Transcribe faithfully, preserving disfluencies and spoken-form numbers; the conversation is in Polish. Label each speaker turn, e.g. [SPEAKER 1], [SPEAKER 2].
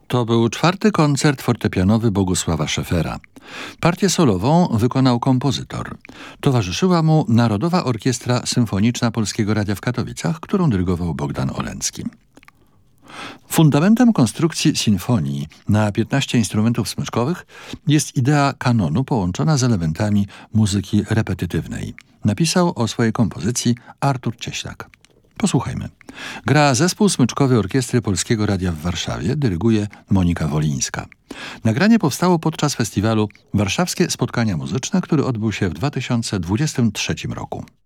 [SPEAKER 1] To był czwarty koncert fortepianowy Bogusława Szefera. Partię solową wykonał kompozytor. Towarzyszyła mu Narodowa Orkiestra Symfoniczna Polskiego Radia w Katowicach, którą dyrygował Bogdan Olencki. Fundamentem konstrukcji sinfonii na piętnaście instrumentów smyczkowych jest idea kanonu połączona z elementami muzyki repetytywnej. Napisał o swojej kompozycji Artur Cieślak. Posłuchajmy. Gra zespół smyczkowy Orkiestry Polskiego Radia w Warszawie, dyryguje Monika Wolińska. Nagranie powstało podczas festiwalu Warszawskie Spotkania Muzyczne, który odbył się w dwa tysiące dwudziestym trzecim roku.